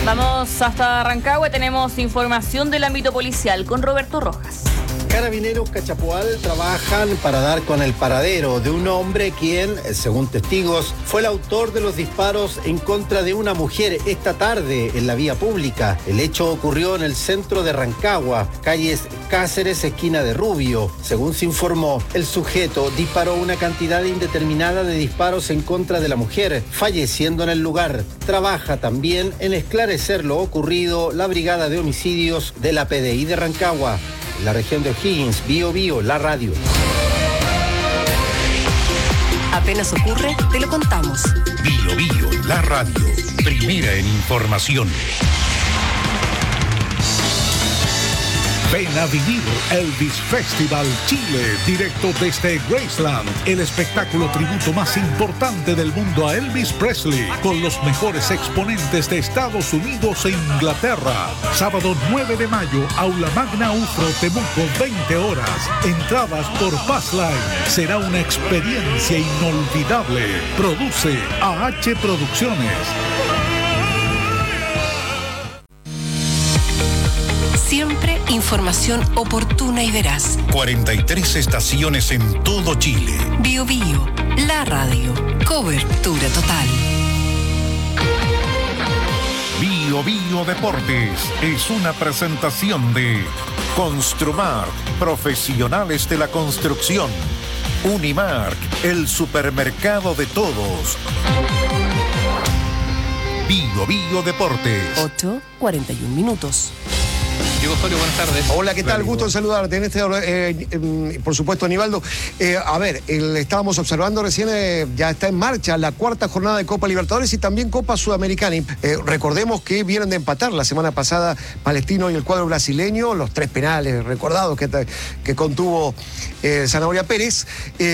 Vamos hasta Rancagua, tenemos información del ámbito policial con Roberto Rojas. Carabineros Cachapoal trabajan para dar con el paradero de un hombre quien, según testigos, fue el autor de los disparos en contra de una mujer esta tarde en la vía pública. El hecho ocurrió en el centro de Rancagua, calles Cáceres, esquina de Rubio. Según se informó, el sujeto disparó una cantidad indeterminada de disparos en contra de la mujer, falleciendo en el lugar. Trabaja también en esclarecer lo ocurrido la Brigada de Homicidios de la PDI de Rancagua. La región de O'Higgins, Bío Bío, la radio. Apenas ocurre, te lo contamos. Bío Bío, la radio. Primera en información. Ven a vivir Elvis Festival Chile, directo desde Graceland, el espectáculo tributo más importante del mundo a Elvis Presley, con los mejores exponentes de Estados Unidos e Inglaterra. Sábado 9 de mayo, Aula Magna Ufro, Temuco, 20 horas. Entradas por Passline. Será una experiencia inolvidable. Produce AH Producciones. Siempre información oportuna y veraz. 43 estaciones en todo Chile. Bío Bío, la radio. Cobertura total. Bío Bío Deportes es una presentación de Construmark, profesionales de la construcción. Unimark, el supermercado de todos. Bío Bío Deportes. 8:41 minutos. Diego Osorio, buenas tardes. Hola, ¿qué tal? Gusto en saludarte. Por supuesto, Aníbaldo. Estábamos observando recién, ya está en marcha la cuarta jornada de Copa Libertadores y también Copa Sudamericana. Recordemos que vienen de empatar la semana pasada Palestino y el cuadro brasileño, los 3 penales recordados que contuvo Zanahoria Pérez,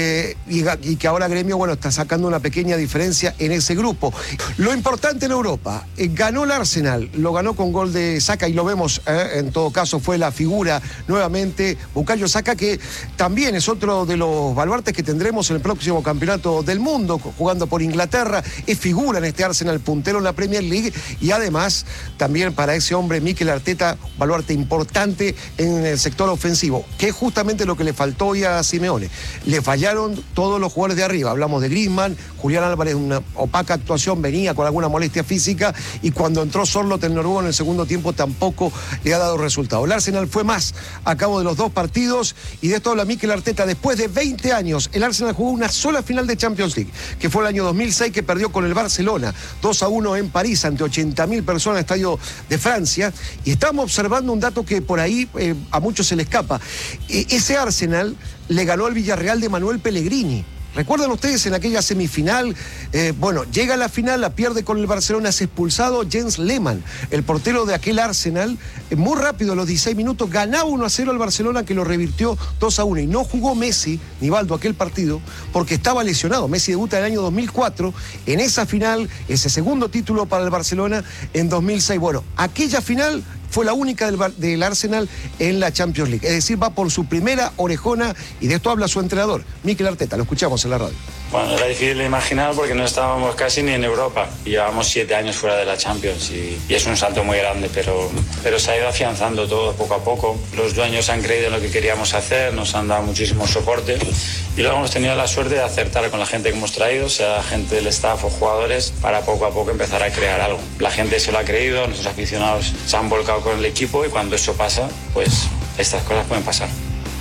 y que ahora Gremio, está sacando una pequeña diferencia en ese grupo. Lo importante en Europa, ganó el Arsenal, lo ganó con gol de Saka y lo vemos, en todo caso fue la figura nuevamente Bukayo Saka, que también es otro de los baluartes que tendremos en el próximo campeonato del mundo, jugando por Inglaterra, es figura en este Arsenal, puntero en la Premier League, y además también para ese hombre Mikel Arteta, baluarte importante en el sector ofensivo, que es justamente lo que le faltó hoy a Simeone. Le fallaron todos los jugadores de arriba, hablamos de Griezmann, Julián Álvarez, una opaca actuación, venía con alguna molestia física, y cuando entró Sorloth el noruego en el segundo tiempo tampoco le ha dado resultado. El Arsenal fue más a cabo de los 2 partidos, y de esto habla Mikel Arteta. Después de 20 años, el Arsenal jugó una sola final de Champions League, que fue el año 2006, que perdió con el Barcelona 2-1 en París ante 80.000 personas, estadio de Francia, y estamos observando un dato que por ahí a muchos se le escapa. Ese Arsenal le ganó al Villarreal de Manuel Pellegrini. ¿Recuerdan ustedes en aquella semifinal? Llega a la final, la pierde con el Barcelona, es expulsado Jens Lehmann, el portero de aquel Arsenal, muy rápido a los 16 minutos, ganaba 1-0 al Barcelona, que lo revirtió 2-1, y no jugó Messi, Nivaldo, aquel partido, porque estaba lesionado. Messi debuta en el año 2004, en esa final, ese segundo título para el Barcelona en 2006. Aquella final fue la única del Arsenal en la Champions League. Es decir, va por su primera orejona, y de esto habla su entrenador, Mikel Arteta. Lo escuchamos en la radio. Bueno, era difícil de imaginar porque no estábamos casi ni en Europa. Llevábamos 7 años fuera de la Champions y es un salto muy grande, pero se ha ido afianzando todo poco a poco. Los dueños han creído en lo que queríamos hacer, nos han dado muchísimo soporte, y luego hemos tenido la suerte de acertar con la gente que hemos traído, sea gente del staff o jugadores, para poco a poco empezar a crear algo. La gente se lo ha creído, nuestros aficionados se han volcado con el equipo, y cuando eso pasa, pues estas cosas pueden pasar.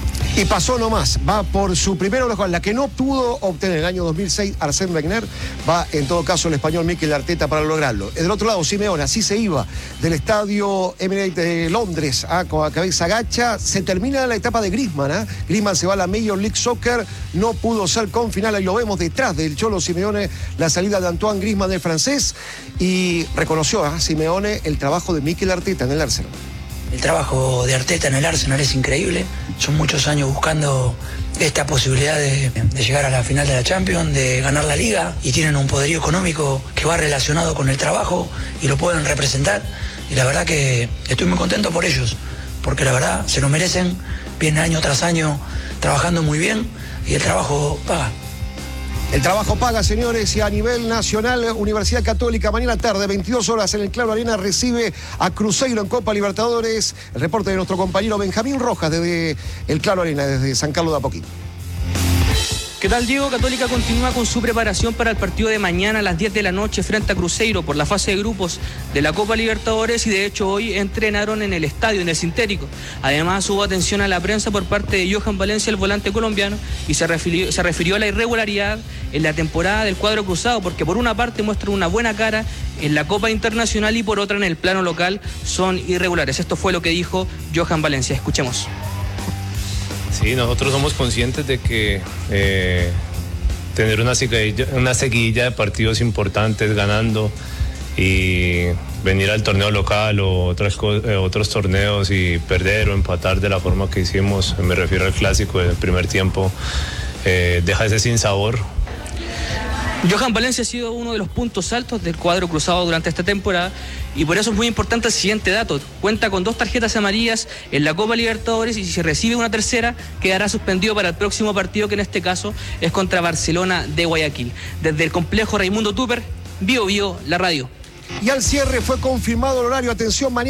Y pasó nomás, va por su primera orejona, la que no pudo obtener en el año 2006 Arsène Wenger, va en todo caso el español Mikel Arteta para lograrlo. Del otro lado, Simeone, así se iba del estadio Emirates de Londres, con la cabeza gacha. Se termina la etapa de Griezmann, Griezmann se va a la Major League Soccer, no pudo ser con final, ahí lo vemos detrás del Cholo Simeone, la salida de Antoine Griezmann del francés, y reconoció a Simeone el trabajo de Mikel Arteta en el Arsenal. El trabajo de Arteta en el Arsenal es increíble. Son muchos años buscando esta posibilidad de llegar a la final de la Champions, de ganar la Liga, y tienen un poderío económico que va relacionado con el trabajo y lo pueden representar. Y la verdad que estoy muy contento por ellos, porque la verdad se lo merecen. Vienen año tras año trabajando muy bien y el trabajo paga. El trabajo paga, señores, y a nivel nacional, Universidad Católica, mañana tarde, 22 horas en el Claro Arena, recibe a Cruzeiro en Copa Libertadores. El reporte de nuestro compañero Benjamín Rojas desde el Claro Arena, desde San Carlos de Apoquindo. ¿Qué tal, Diego? Católica continúa con su preparación para el partido de mañana a las 10 de la noche frente a Cruzeiro por la fase de grupos de la Copa Libertadores, y de hecho hoy entrenaron en el estadio, en el sintético. Además hubo atención a la prensa por parte de Johan Valencia, el volante colombiano, y se refirió a la irregularidad en la temporada del cuadro cruzado, porque por una parte muestran una buena cara en la Copa Internacional y por otra en el plano local son irregulares. Esto fue lo que dijo Johan Valencia. Escuchemos. Sí, nosotros somos conscientes de que tener una seguidilla de partidos importantes ganando y venir al torneo local o otros torneos y perder o empatar de la forma que hicimos, me refiero al clásico del primer tiempo, deja ese sinsabor. Johan Valencia ha sido uno de los puntos altos del cuadro cruzado durante esta temporada, y por eso es muy importante el siguiente dato. Cuenta con 2 tarjetas amarillas en la Copa Libertadores, y si recibe una tercera quedará suspendido para el próximo partido, que en este caso es contra Barcelona de Guayaquil. Desde el complejo Raimundo Tupper, Bio Bio, la radio. Y al cierre fue confirmado el horario. Atención, mañana.